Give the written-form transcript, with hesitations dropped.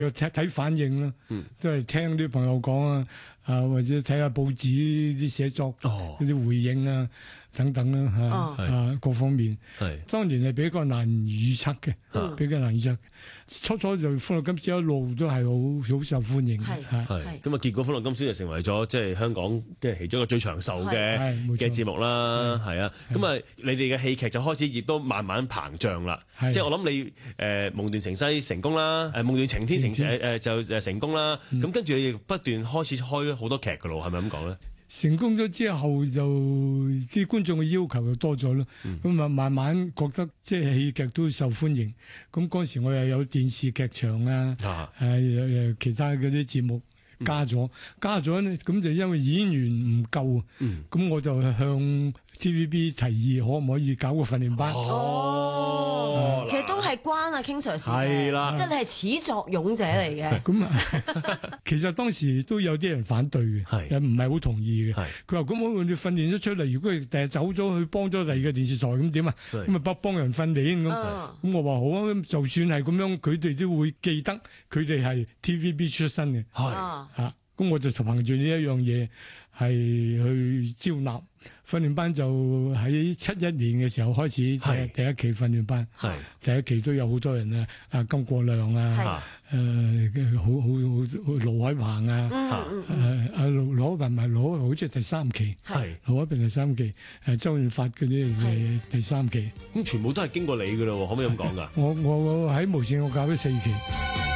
又睇反應啦，都係聽啲朋友講啊，或者睇下報紙啲寫作嗰啲回應啊等等啦各方面。當年係比較難預測嘅，比較難預測。初初就歡樂今宵一路都係好受歡迎嘅。 咁啊，結果歡樂今宵就成為咗即係香港即係其中一個最長壽嘅節目啦。係啊，咁啊，你哋嘅戲劇就開始亦都慢慢膨脹啦。即係我諗你夢斷情西成功啦，夢斷情天就成功啦。咁跟住你亦不斷開始開好多劇噶咯，係咪咁講咧？ 成功咗之後就啲觀眾嘅要求就多咗咯，咁啊慢慢覺得即係戲劇都受歡迎。咁嗰時我又有電視劇場啊，其他嗰啲節目加咗咧，咁就因為演員唔夠，咁我就向 TVB 提議可唔可以搞個訓練班。 其實都係關阿 King Sir 事嘅，即係你係始作俑者嚟嘅。 咁啊，其實當時都有啲人反對嘅，又唔係好同意嘅。佢話：咁我哋訓練咗出嚟，如果佢第日走咗去幫咗第二個電視台，咁點啊？咁咪幫人訓練咁。咁我話好啊，就算係咁樣，佢哋都會記得佢哋係 TVB 出身嘅。咁我就憑住呢一樣嘢係去招納訓練班，就喺71年嘅時候開始第一期訓練班。第一期都有好多人啊，金國亮啊，好盧海鵬啊，盧海鵬好似係第3期，盧海鵬第3期，周潤發嗰啲第3期。 咁全部都係經過你噶咯，可唔可以咁講噶？ 我喺無線我教咗4期。